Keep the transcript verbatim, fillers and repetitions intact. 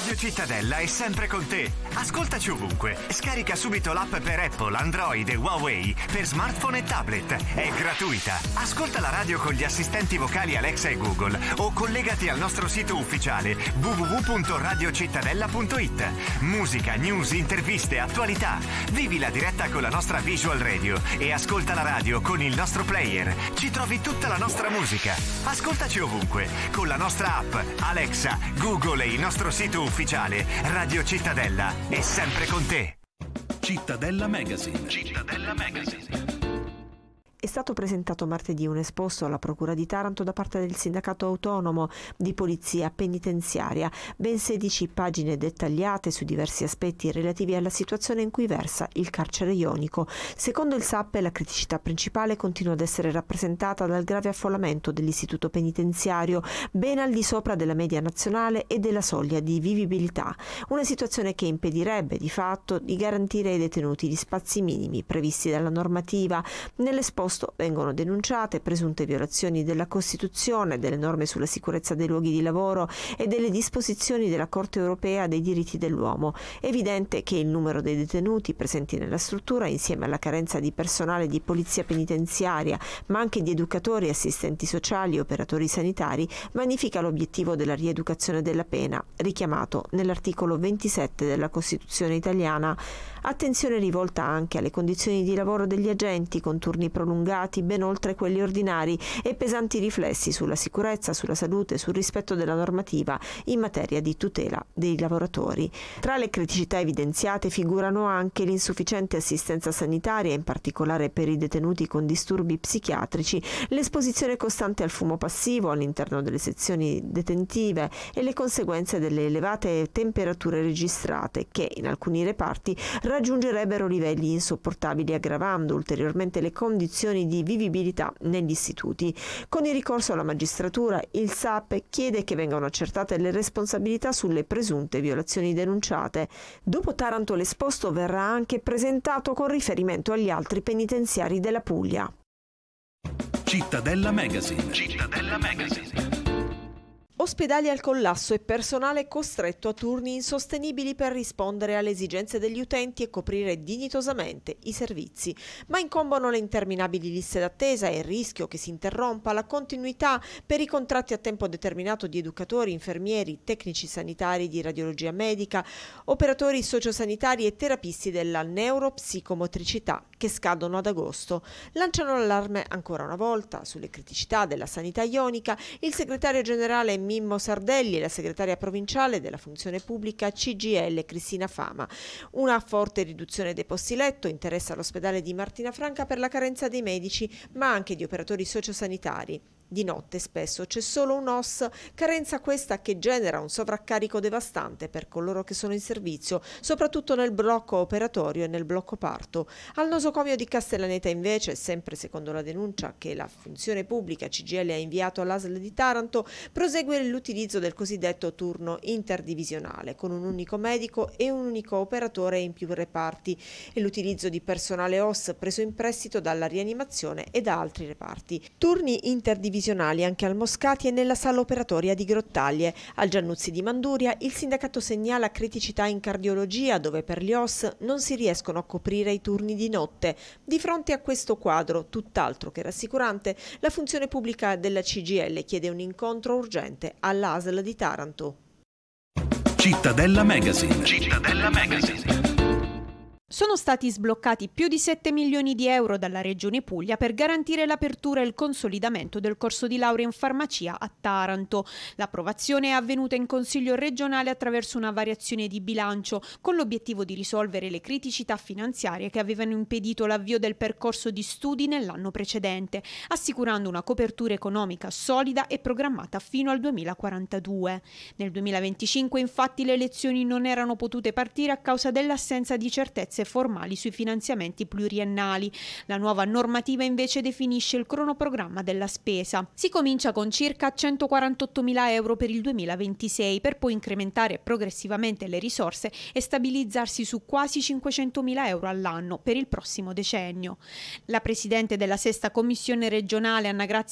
Radio Cittadella è sempre con te. Ascoltaci ovunque. Scarica subito l'app per Apple, Android e Huawei per smartphone e tablet. È gratuita. Ascolta la radio con gli assistenti vocali Alexa e Google o collegati al nostro sito ufficiale w w w punto radio cittadella punto it. Musica, news, interviste, attualità. Vivi la diretta con la nostra Visual Radio e ascolta la radio con il nostro player. Ci trovi tutta la nostra musica. Ascoltaci ovunque con la nostra app, Alexa, Google e il nostro sito ufficiale. Radio Cittadella è sempre con te. Cittadella Magazine. Cittadella Magazine. È stato presentato martedì un esposto alla Procura di Taranto da parte del Sindacato Autonomo di Polizia Penitenziaria, ben sedici pagine dettagliate su diversi aspetti relativi alla situazione in cui versa il carcere ionico. Secondo il S A P, la criticità principale continua ad essere rappresentata dal grave affollamento dell'istituto penitenziario, ben al di sopra della media nazionale e della soglia di vivibilità, una situazione che impedirebbe di fatto di garantire ai detenuti gli spazi minimi previsti dalla normativa. Nell'esposto vengono denunciate presunte violazioni della Costituzione, delle norme sulla sicurezza dei luoghi di lavoro e delle disposizioni della Corte europea dei diritti dell'uomo. È evidente che il numero dei detenuti presenti nella struttura, insieme alla carenza di personale di polizia penitenziaria, ma anche di educatori, assistenti sociali e operatori sanitari, vanifica l'obiettivo della rieducazione della pena, richiamato nell'articolo ventisette della Costituzione italiana. Attenzione rivolta anche alle condizioni di lavoro degli agenti, con turni prolungati ben oltre quelli ordinari e pesanti riflessi sulla sicurezza, sulla salute, sul rispetto della normativa in materia di tutela dei lavoratori. Tra le criticità evidenziate figurano anche l'insufficiente assistenza sanitaria, in particolare per i detenuti con disturbi psichiatrici, l'esposizione costante al fumo passivo all'interno delle sezioni detentive e le conseguenze delle elevate temperature registrate che, in alcuni reparti, raggiungerebbero livelli insopportabili, aggravando ulteriormente le condizioni di vivibilità negli istituti. Con il ricorso alla magistratura, il S A P chiede che vengano accertate le responsabilità sulle presunte violazioni denunciate. Dopo Taranto, l'esposto verrà anche presentato con riferimento agli altri penitenziari della Puglia. Cittadella Magazine. Cittadella Magazine. Ospedali al collasso e personale costretto a turni insostenibili per rispondere alle esigenze degli utenti e coprire dignitosamente i servizi. Ma incombono le interminabili liste d'attesa e il rischio che si interrompa la continuità per i contratti a tempo determinato di educatori, infermieri, tecnici sanitari di radiologia medica, operatori sociosanitari e terapisti della neuropsicomotricità che scadono ad agosto. Lanciano l'allarme ancora una volta sulle criticità della sanità ionica il segretario generale Mimmo Sardelli e la segretaria provinciale della funzione pubblica C G I L Cristina Fama. Una forte riduzione dei posti letto interessa l'ospedale di Martina Franca per la carenza dei medici, ma anche di operatori sociosanitari. Di notte spesso c'è solo un O S, carenza questa che genera un sovraccarico devastante per coloro che sono in servizio, soprattutto nel blocco operatorio e nel blocco parto. Al nosocomio di Castellaneta invece, sempre secondo la denuncia che la funzione pubblica C G I L ha inviato all'A S L di Taranto, prosegue l'utilizzo del cosiddetto turno interdivisionale, con un unico medico e un unico operatore in più reparti, e l'utilizzo di personale O S preso in prestito dalla rianimazione e da altri reparti. Turni interdivisionali anche al Moscati e nella sala operatoria di Grottaglie. Al Giannuzzi di Manduria il sindacato segnala criticità in cardiologia, dove per gli O S non si riescono a coprire i turni di notte. Di fronte a questo quadro, tutt'altro che rassicurante, la funzione pubblica della C G I L chiede un incontro urgente all'A S L di Taranto. Cittadella Magazine. Cittadella Magazine. Sono stati sbloccati più di sette milioni di euro dalla Regione Puglia per garantire l'apertura e il consolidamento del corso di laurea in farmacia a Taranto. L'approvazione è avvenuta in Consiglio regionale attraverso una variazione di bilancio, con l'obiettivo di risolvere le criticità finanziarie che avevano impedito l'avvio del percorso di studi nell'anno precedente, assicurando una copertura economica solida e programmata fino al duemilaquarantadue. Nel duemilaventicinque, infatti, le lezioni non erano potute partire a causa dell'assenza di certezze formali sui finanziamenti pluriennali. La nuova normativa invece definisce il cronoprogramma della spesa. Si comincia con circa centoquarantottomila euro per il duemilaventisei, per poi incrementare progressivamente le risorse e stabilizzarsi su quasi cinquecentomila euro all'anno per il prossimo decennio. La presidente della sesta commissione regionale, Anna Grazia